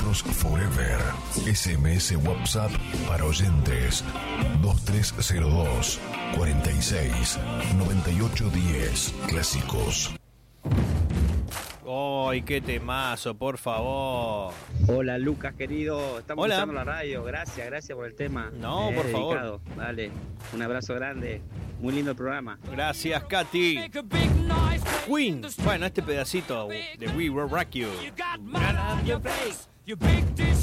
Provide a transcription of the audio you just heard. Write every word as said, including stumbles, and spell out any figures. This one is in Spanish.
nosotros forever. S M S WhatsApp para oyentes dos tres cero dos, cuarenta y seis, noventa y ocho diez. Clásicos. ¡Ay, qué temazo, por favor! Hola, Lucas, querido. Estamos Hola. escuchando la radio. Gracias, gracias por el tema. No, Eh, por dedicado. Dale, un abrazo grande. Muy lindo el programa. Gracias, Katy. Queen. Bueno, este pedacito de We Will Rock You.